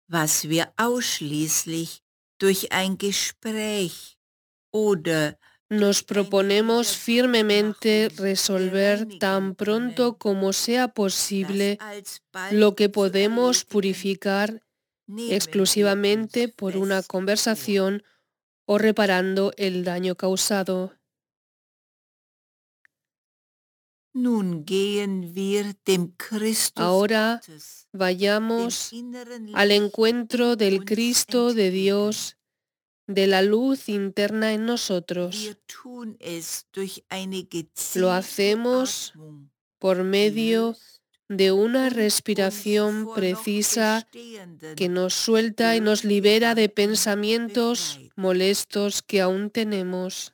was wir ausschließlich durch ein Gespräch oder Nos durch eine proponemos firmemente Wiedergutmachung resolver tan bereinigen pronto können, como sea das posible alsbald lo que zu podemos erledigen, purificar nehmen wir exclusivamente uns por una fest vor. conversación o reparando el daño causado. Nun gehen wir dem Christus Ahora Gottes, dem vayamos inneren al Licht in encuentro del uns Cristo de entgegen. Dios, de la luz interna en nosotros. Wir tun es durch eine Lo gezielte hacemos Atmung, por medio gelöst de una und uns respiración vor noch precisa que bestehenden nos suelta y nos stören libera de Gedanken pensamientos befreit. molestos que aún tenemos.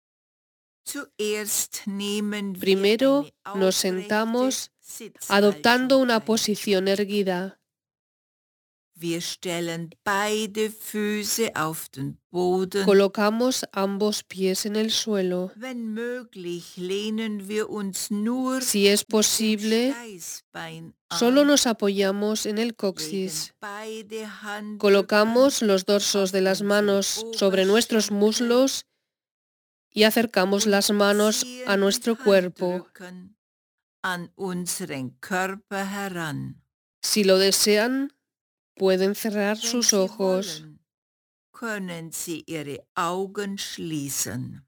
Zuerst nehmen wir Primero eine nos aufrechte sentamos adoptando Sitzhaltung una ein. posición erguida. Wir stellen beide Füße auf den Boden. Colocamos ambos pies en el suelo. Wenn möglich, lehnen wir uns nur Si es mit dem posible, Steißbein solo an, nos apoyamos en el legen coxis. beide Handrücken Colocamos los dorsos auf de las unsere manos sobre nuestros Oberschenkel muslos y acercamos und las manos a ziehen die nuestro cuerpo. Handrücken an unseren Körper heran. Si lo desean, pueden cerrar Wenn sus Sie ojos. wollen, können Sie Ihre Augen schließen.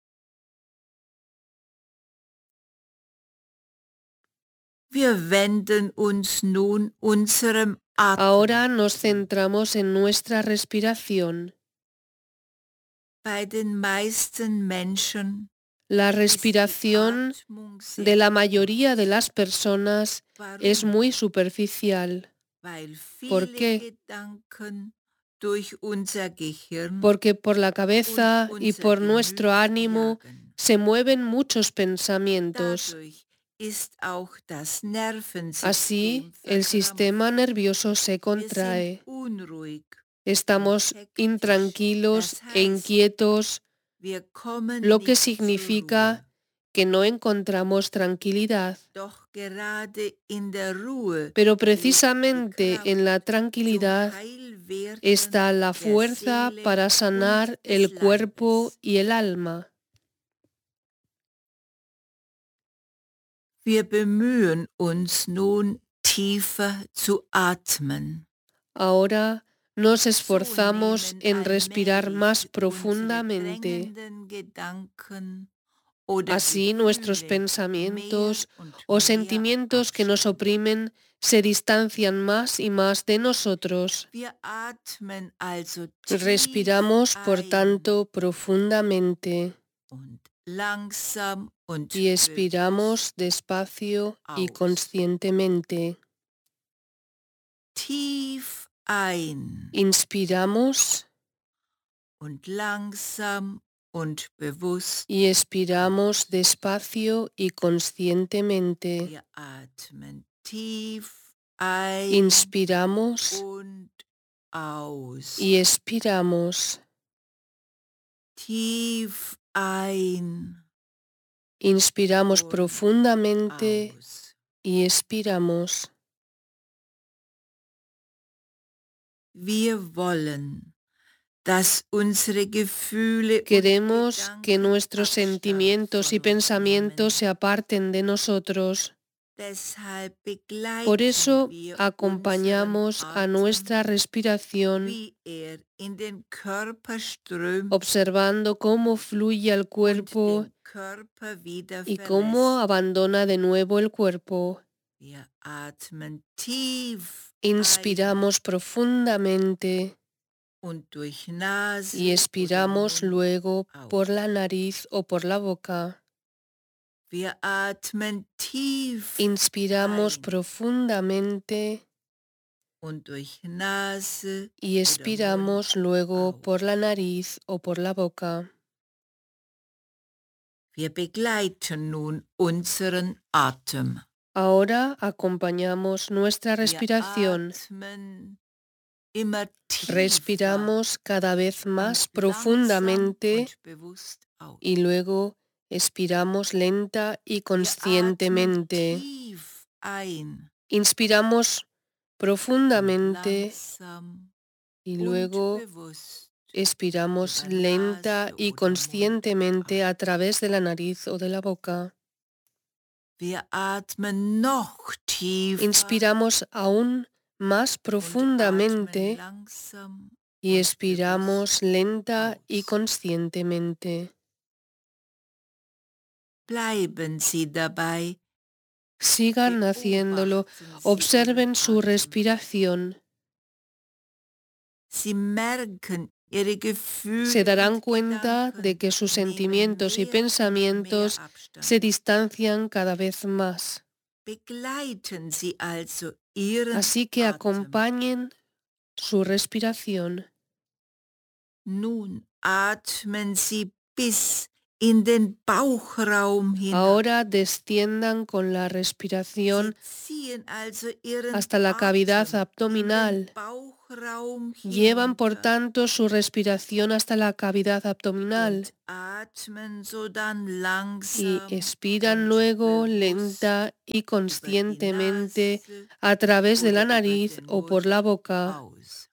Wir wenden uns nun unserem Atem Ahora nos zu. centramos en nuestra respiración. Bei den meisten Menschen La ist die respiración Atmung de sehr la mayoría de las kurz. personas es Warum? muy superficial. Weil ¿Por viele qué? Gedanken durch unser Gehirn Porque por la und cabeza y unser por nuestro Gemüt ánimo jagen. se mueven muchos pensamientos. Dadurch ist auch das Así, Nervensystem el verkrampft. sistema nervioso se Wir sind contrae. unruhig und Estamos hektisch. intranquilos Das e heißt, inquietos, wir kommen lo que nicht zur significa Ruhe. que no encontramos tranquilidad. Doch gerade in der Ruhe Pero liegt die precisamente en la Kraft zum tranquilidad Heilwirken está la der fuerza Seele para und sanar des el cuerpo Leibes. y el alma. Wir bemühen uns nun tiefer zu atmen. Ahora nos So esforzamos nehmen en respirar más allmählich unsere profundamente. drängenden Gedanken oder Así nuestros Gefühle mehr pensamientos und o mehr sentimientos que nos Abstand. oprimen se distancian más y más de nosotros. Wir atmen also tief Respiramos, por ein tanto, profundamente und langsam und y expiramos bewusst despacio y aus. conscientemente. Tief ein Inspiramos und langsam und bewusst y expiramos aus. despacio y conscientemente. Wir atmen tief ein Inspiramos und aus. y expiramos. Tief ein Inspiramos und profundamente aus. y expiramos. Wir wollen, dass unsere Gefühle und Queremos que Gedanken nuestros Abstand sentimientos y von uns pensamientos nehmen. se aparten de nosotros. Deshalb Por begleiten eso wir unseren acompañamos a Atem, nuestra respiración wie in den Körper strömt observando cómo fluye al und cuerpo den Körper wieder y cómo verlässt. abandona de nuevo el cuerpo. Wir atmen tief ein Inspiramos profundamente und durch y Nase oder expiramos Mund luego por la aus. nariz o por la boca. Wir atmen tief Inspiramos ein profundamente und durch Nase y oder Mund expiramos luego por la aus. nariz o por la boca. Wir begleiten nun unseren Atem. Ahora acompañamos nuestra Wir respiración. atmen immer tiefer Respiramos cada vez und más langsam profundamente und bewusst y aus. luego expiramos lenta y Wir atmen conscientemente. tief ein Inspiramos profundamente langsam y und luego bewusst expiramos über lenta Nase y oder Mund conscientemente a aus. través de la nariz o de la boca. Wir atmen noch tiefer Inspiramos aún más und atmen profundamente langsam y und expiramos bewusst lenta y aus. conscientemente. Bleiben Sie dabei, Sigan haciéndolo, beobachten Sie Ihren observen su Atem. respiración. Sie merken, Ihre Se Gefühle darán und cuenta de Gedanken que sus nehmen sentimientos y mehr und mehr pensamientos se Abstand. distancian cada vez más. Begleiten Sie also Ihren Así que Atem. acompañen su respiración. Nun atmen Sie bis in den Bauchraum hinab. Ahora desciendan con la Sie respiración ziehen also Ihren hasta la cavidad Atem in den abdominal. Bauchraum Llevan, por hinunter tanto, su respiración hasta la cavidad abdominal und atmen sodann y langsam expiran und luego bewusst lenta y über die conscientemente Nase a través de la oder über nariz den o por la Mund boca aus.